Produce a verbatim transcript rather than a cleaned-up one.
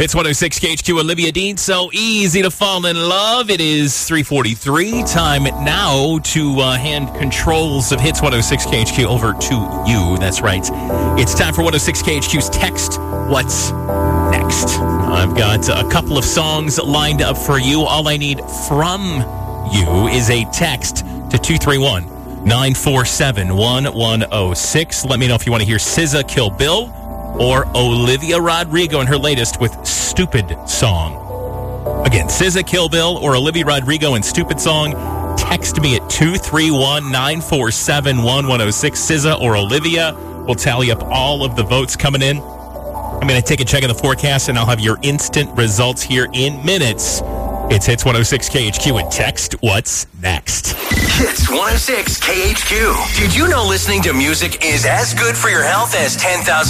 It's one oh six K H Q, Olivia Dean. So easy to fall in love. It is three forty-three. Time now to uh, hand controls of Hits one oh six K H Q over to you. That's right. It's time for one oh six K H Q's Text What's Next. I've got a couple of songs lined up for you. All I need from you is a text to two three one, nine four seven, one one oh six. Let me know if you want to hear S Z A Kill Bill or Olivia Rodrigo and her latest with Stupid Song. Again, S Z A Kill Bill or Olivia Rodrigo and Stupid Song. Text me at two three one, nine four seven, one one oh six. S Z A or Olivia. We'll tally up all of the votes coming in. I'm going to take a check of the forecast, and I'll have your instant results here in minutes. It's Hits one oh six K H Q and Text What's Next. Hits one oh six K H Q. Did you know listening to music is as good for your health as ten thousand